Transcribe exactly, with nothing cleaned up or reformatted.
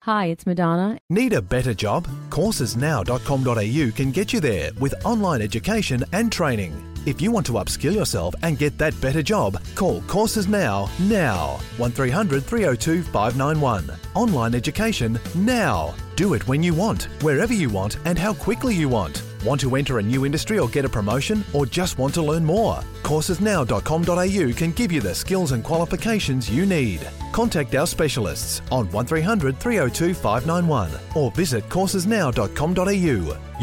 Hi, it's Madonna. Need a better job? courses now dot com dot a u can get you there with online education and training. If you want to upskill yourself and get that better job, call Courses Now, now. one three hundred three oh two five nine one. Online education now. Do it when you want, wherever you want and how quickly you want. Want to enter a new industry or get a promotion, or just want to learn more? courses now dot com dot a u can give you the skills and qualifications you need. Contact our specialists on one three hundred three oh two five nine one or visit courses now dot com dot a u.